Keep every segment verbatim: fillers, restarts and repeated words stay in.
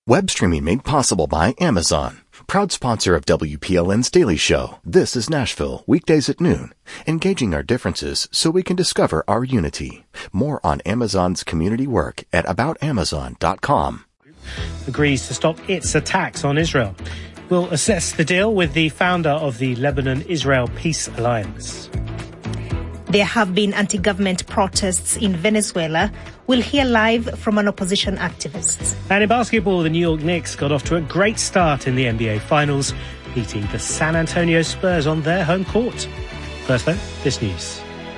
Web streaming made possible by Amazon. Proud sponsor of W P L N's Daily Show. This is Nashville, weekdays at noon. Engaging our differences so we can discover our unity. More on Amazon's community work at about amazon dot com. Agrees to stop its attacks on Israel. We'll assess the deal with the founder of the Lebanon-Israel Peace Alliance. There have been anti-government protests in Venezuela. We'll hear live from an opposition activist. And in basketball, the New York Knicks got off to a great start in the N B A Finals, beating the San Antonio Spurs on their home court. First, though, this news.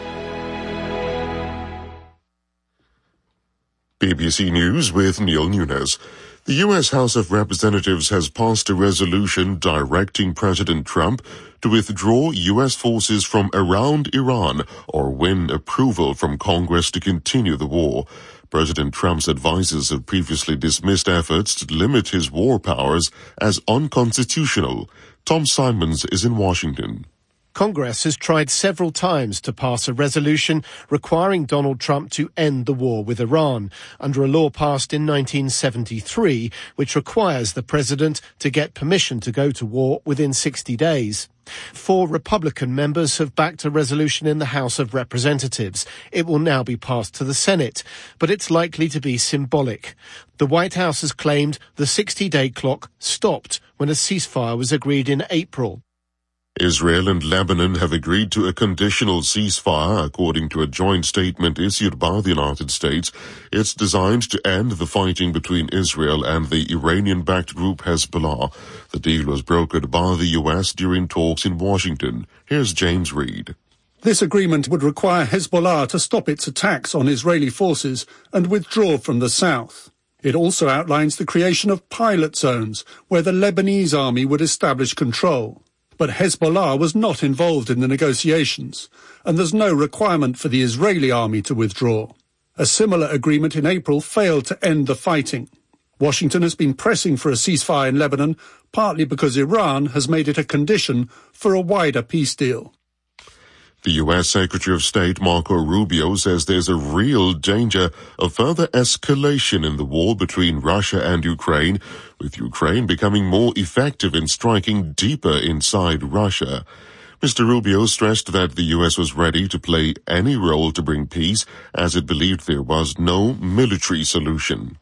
B B C News with Neil Nunes. The U S House of Representatives has passed a resolution directing President Trump to withdraw U S forces from around Iran or win approval from Congress to continue the war. President Trump's advisers have previously dismissed efforts to limit his war powers as unconstitutional. Tom Simons is in Washington. Congress has tried several times to pass a resolution requiring Donald Trump to end the war with Iran under a law passed in nineteen seventy-three, which requires the president to get permission to go to war within sixty days. Four Republican members have backed a resolution in the House of Representatives. It will now be passed to the Senate, but it's likely to be symbolic. The White House has claimed the sixty-day clock stopped when a ceasefire was agreed in April. Israel and Lebanon have agreed to a conditional ceasefire, according to a joint statement issued by the United States. It's designed to end the fighting between Israel and the Iranian-backed group Hezbollah. The deal was brokered by the U S during talks in Washington. Here's James Reed. This agreement would require Hezbollah to stop its attacks on Israeli forces and withdraw from the south. It also outlines the creation of pilot zones where the Lebanese army would establish control. But Hezbollah was not involved in the negotiations, and there's no requirement for the Israeli army to withdraw. A similar agreement in April failed to end the fighting. Washington has been pressing for a ceasefire in Lebanon, partly because Iran has made it a condition for a wider peace deal. The U S Secretary of State Marco Rubio says there's a real danger of further escalation in the war between Russia and Ukraine, with Ukraine becoming more effective in striking deeper inside Russia. Mister Rubio stressed that the U S was ready to play any role to bring peace, as it believed there was no military solution.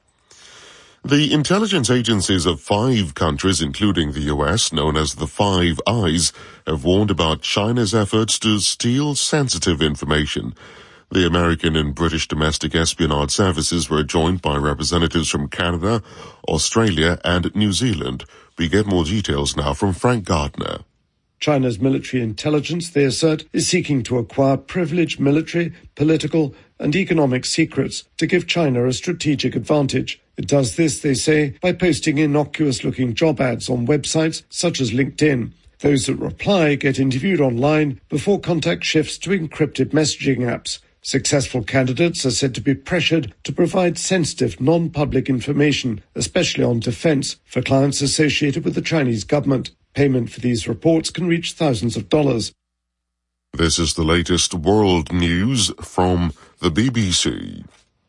The intelligence agencies of five countries, including the U S, known as the Five Eyes, have warned about China's efforts to steal sensitive information. The American and British domestic espionage services were joined by representatives from Canada, Australia, and New Zealand. We get more details now from Frank Gardner. China's military intelligence, they assert, is seeking to acquire privileged military, political, and economic secrets to give China a strategic advantage. It does this, they say, by posting innocuous-looking job ads on websites such as LinkedIn. Those that reply get interviewed online before contact shifts to encrypted messaging apps. Successful candidates are said to be pressured to provide sensitive, non-public information, especially on defense, for clients associated with the Chinese government. Payment for these reports can reach thousands of dollars. This is the latest world news from the B B C.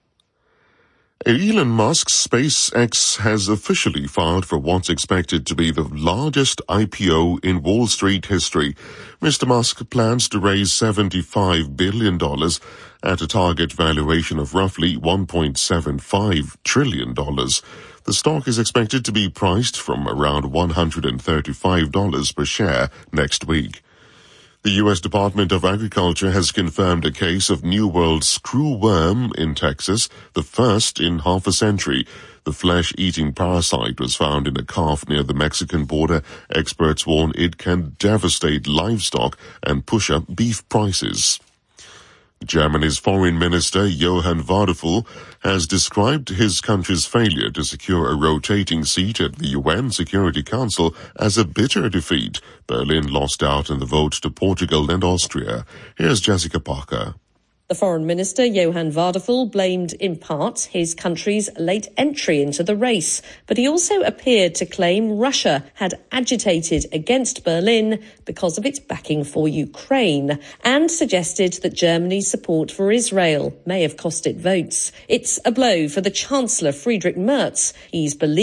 Elon Musk's SpaceX has officially filed for what's expected to be the largest I P O in Wall Street history. Mister Musk plans to raise seventy-five billion dollars at a target valuation of roughly one point seven five trillion dollars. The stock is expected to be priced from around one hundred thirty-five dollars per share next week. The U S Department of Agriculture has confirmed a case of New World screwworm in Texas, the first in half a century. The flesh-eating parasite was found in a calf near the Mexican border. Experts warn it can devastate livestock and push up beef prices. Germany's Foreign Minister Johann Wadephul has described his country's failure to secure a rotating seat at the U N Security Council as a bitter defeat. Berlin lost out in the vote to Portugal and Austria. Here's Jessica Parker. The Foreign Minister, Johann Wadephul, blamed in part his country's late entry into the race, but he also appeared to claim Russia had agitated against Berlin because of its backing for Ukraine, and suggested that Germany's support for Israel may have cost it votes. It's a blow for the Chancellor, Friedrich Merz. He's believed